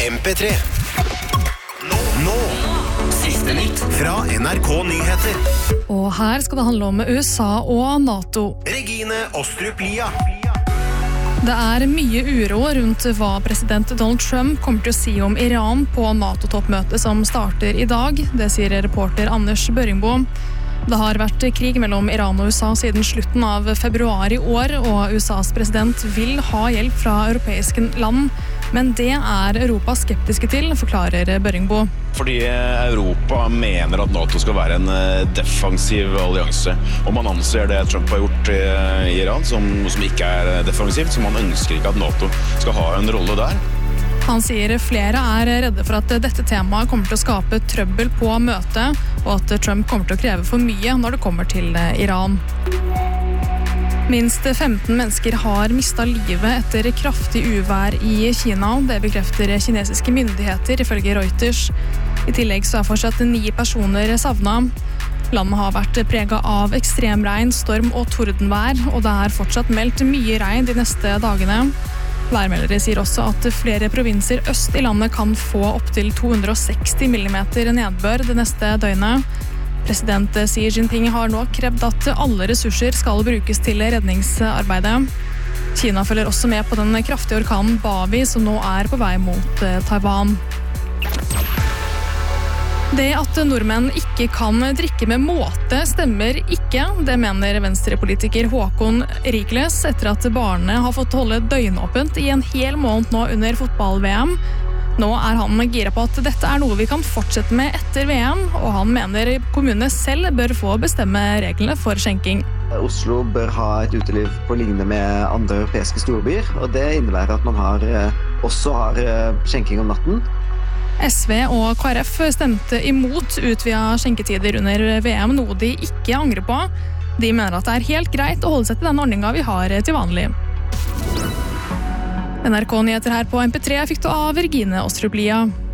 MP3. Nå. Siste nytt fra NRK Nyheter. Og her skal det handle om USA og NATO. Regine Ostrup Lia. Det er mye uro rundt hva president Donald Trump kommer til å si om Iran på NATO-toppmøtet som starter i dag. Det sier reporter Anders Børingbo. Det har vært krig mellom Iran og USA siden slutten av februar i år, og USAs president vil ha hjelp fra europeiske land. Men det er Europa skeptiske til, forklarer Børingbo. Fordi Europa mener at NATO skal være en defensiv allianse. Og man anser det Trump har gjort i Iran som noe som ikke er defensivt, så man ønsker ikke at NATO skal ha en rolle der. Han sier flere er redde for at dette temaet kommer til å skape trøbbel på møtet, og at Trump kommer til å kreve for mye når det kommer til Iran. Minst 15 mennesker har mistet livet etter kraftig uvær i Kina. Det bekrefter kinesiske myndigheter, ifølge Reuters. I tillegg så er fortsatt 9 personer savnet. Landet har vært preget av ekstremregn, storm og tordenvær, og det er fortsatt meldt mye regn de neste dagene. Værmeldere sier også at flere provinser øst i landet kan få opp til 260 millimeter nedbør det neste døgnet. President Xi Jinping har nå krevd at alle ressurser skal brukes til redningsarbeidet. Kina følger også med på den kraftige orkanen Bavi, som nå er på vei mot Taiwan. Det at nordmenn ikke kan drikke med måte stemmer ikke. Det mener venstrepolitiker Håkon Rikles etter at barnet har fått holde døgnåpent i en hel måned nå under fotball-VM. Nå er han gira på at dette er noe vi kan fortsette med etter VM, og han mener kommunene selv bør få bestemme reglene for skjenking. Oslo bør ha et uteliv på lignende med andre europeiske storbyer, og det innebærer at man også har skjenking om natten. SV og KrF stemte imot utvidet skjenketider under VM, noe de ikke angrer på. De mener at det er helt greit å holde seg til den ordningen vi har til vanlig. NRK Nyheter her på MP3 fikk du av Regine Ostrup Lia.